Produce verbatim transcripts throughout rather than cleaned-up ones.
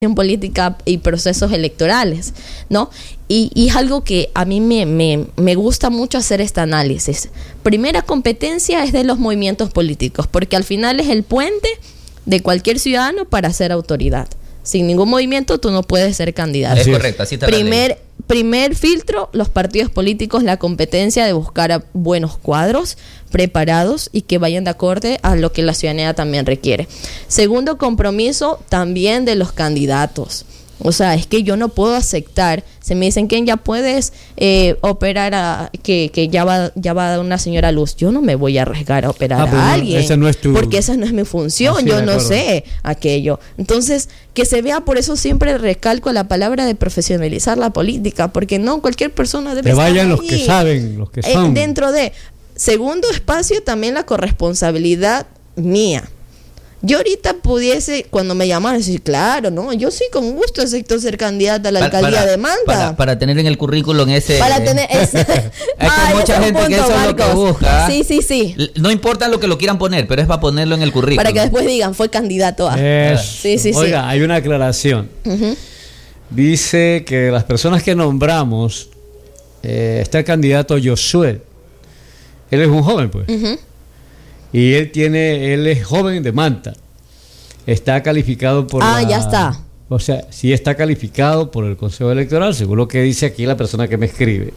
política y procesos electorales, ¿no? Y, y es algo que a mí me, me, me gusta mucho hacer este análisis. Primera competencia es de los movimientos políticos, porque al final es el puente de cualquier ciudadano para ser autoridad. Sin ningún movimiento tú no puedes ser candidato. Es correcto, así está Primer, la ley. Primer filtro, los partidos políticos, la competencia de buscar a buenos cuadros preparados y que vayan de acorde a lo que la ciudadanía también requiere. Segundo compromiso, también de los candidatos. O sea, es que yo no puedo aceptar, se me dicen que ya puedes eh, operar a, que, que ya va ya va a dar una señora a luz. Yo no me voy a arriesgar a operar ah, a alguien, esa no es tu... porque esa no es mi función, Así yo no acuerdo. sé aquello. Entonces, que se vea, por eso siempre recalco la palabra de profesionalizar la política, porque no cualquier persona debe que estar vayan ahí. los que saben, los que Eh, son. dentro de, segundo espacio, también la corresponsabilidad mía. Yo ahorita pudiese, cuando me llamaran, decir, claro, no, yo sí con gusto acepto ser candidata a la Para- alcaldía para- de Manta. Para, para tener en el currículum ese... Para tener ese... Hay con Ay, mucha ese es un gente que punto, eso es lo que Marcos. busca. Sí, sí, sí. L- No importa lo que lo quieran poner, pero es para ponerlo en el currículum. Para que después digan, fue candidato a... Eso. Sí, sí, sí. Oiga, hay una aclaración. Ujú. Dice que las personas que nombramos, eh, está el candidato Josué. Él es un joven, pues. Ujú. Y él tiene, él es joven de Manta. Está calificado por Ah, la- ya está. O sea, sí está calificado por el Consejo Electoral, según lo que dice aquí la persona que me escribe.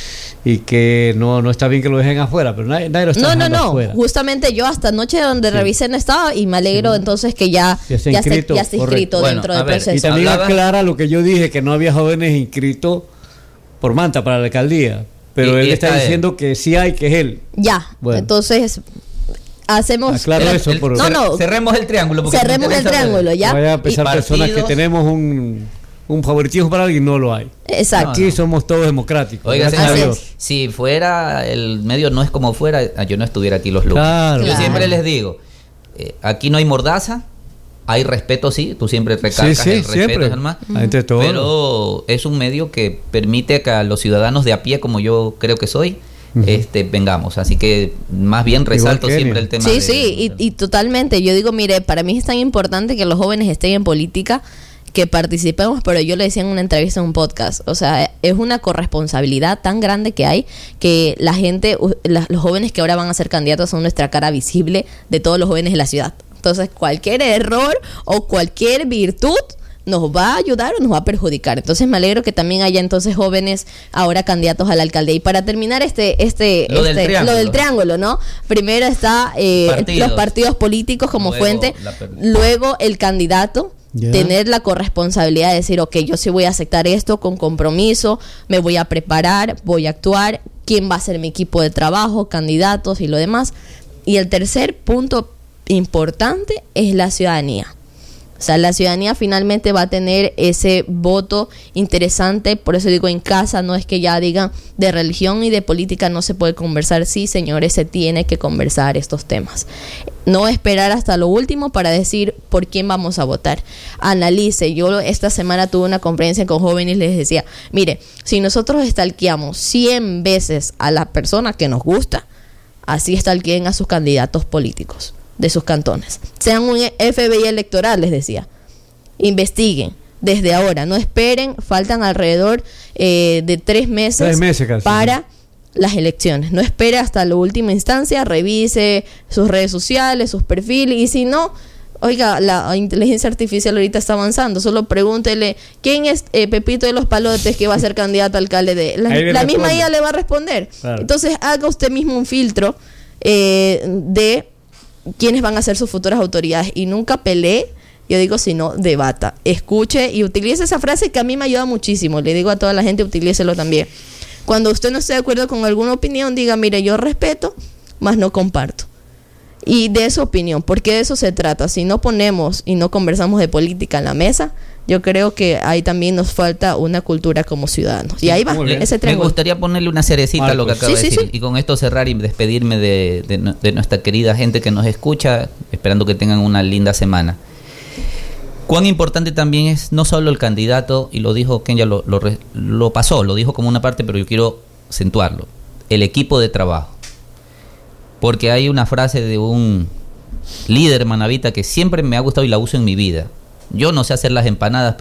Y que no, no está bien que lo dejen afuera, pero nadie, nadie lo está No, no, dejando no. afuera. Justamente yo hasta anoche donde Sí. revisé no estaba y me alegro Sí. entonces que ya, Ya está ya, esté- inscrito, ya está correcto. inscrito Bueno, dentro a del ver, proceso. Y también Hablaba- aclara lo que yo dije, que no había jóvenes inscritos por Manta para la alcaldía. Pero Y- él y está está él. diciendo que sí hay, que es él. Ya, Bueno. entonces hacemos... Aclaro El- eso el- por- No, no. Cerremos el triángulo. porque Cerremos me el interesa ver. triángulo, ¿ya? Vaya a pensar Y personas que partidos- tenemos un, un favoritismo para alguien, no lo hay. Exacto. Aquí somos todos democráticos. Oiga, gracias a señor, Dios. si fuera el medio no es como fuera, ah, yo no estuviera aquí los lunes. Claro. Yo Claro. siempre les digo, eh, aquí no hay mordaza, hay respeto, sí, tú siempre recalcas Sí, sí, el respeto, siempre. Germán, Entre todos. pero es un medio que permite que a los ciudadanos de a pie, como yo creo que soy, Ujú. este vengamos. Así que más bien resalto que siempre Enia. el tema. Sí, de- sí, y, y totalmente. Yo digo, mire, para mí es tan importante que los jóvenes estén en política, que participemos, pero yo le decía en una entrevista en un podcast, o sea, es una corresponsabilidad tan grande que hay que la gente, u- la- los jóvenes que ahora van a ser candidatos son nuestra cara visible de todos los jóvenes de la ciudad. Entonces, cualquier error o cualquier virtud nos va a ayudar o nos va a perjudicar. Entonces me alegro que también haya entonces jóvenes ahora candidatos a la alcaldía. Y para terminar este, este, Lo del este triángulo. lo del triángulo, ¿no? Primero está eh, Partidos. los partidos políticos como Luego fuente, la per- luego el candidato. Ya. Tener la corresponsabilidad de decir, ok, yo sí voy a aceptar esto con compromiso, me voy a preparar, voy a actuar, quién va a ser mi equipo de trabajo, candidatos y lo demás. Y el tercer punto importante es la ciudadanía. O sea, la ciudadanía finalmente va a tener ese voto interesante, por eso digo en casa, no es que ya digan de religión y de política no se puede conversar, sí señores, se tiene que conversar estos temas. No esperar hasta lo último para decir por quién vamos a votar. Analice, yo esta semana tuve una conferencia con jóvenes y les decía, mire, si nosotros stalkeamos cien veces a la persona que nos gusta, así stalkeen a sus candidatos políticos de sus cantones. Sean un F B I electoral, les decía. Investiguen desde ahora. No esperen, faltan alrededor eh, de tres meses, Tres meses casi. para las elecciones. No espere hasta la última instancia, revise sus redes sociales, sus perfiles, y si no, oiga, la inteligencia artificial ahorita está avanzando, solo pregúntele quién es eh, Pepito de los Palotes que va a ser candidato a alcalde de... La, Ahí le la misma responde. I A le va a responder. Claro. Entonces haga usted mismo un filtro eh, de quiénes van a ser sus futuras autoridades y nunca pelee, yo digo, sino debata, escuche y utilice esa frase que a mí me ayuda muchísimo. Le digo a toda la gente, utilícelo también. Cuando usted no esté de acuerdo con alguna opinión, diga, mire, yo respeto, mas no comparto. Y de esa opinión, porque de eso se trata. Si no ponemos y no conversamos de política en la mesa, yo creo que ahí también nos falta una cultura como ciudadanos. Y ahí va, muy bien. ese Me triángulo. gustaría ponerle una cerecita a lo que Marcos. acaba Sí, de sí, decir. sí. Y con esto cerrar y despedirme de, de, de nuestra querida gente que nos escucha, esperando que tengan una linda semana. Cuán importante también es no solo el candidato, y lo dijo Kenya, lo, lo, re- lo pasó, lo dijo como una parte, pero yo quiero acentuarlo, el equipo de trabajo. Porque hay una frase de un líder manabita que siempre me ha gustado y la uso en mi vida. Yo no sé hacer las empanadas,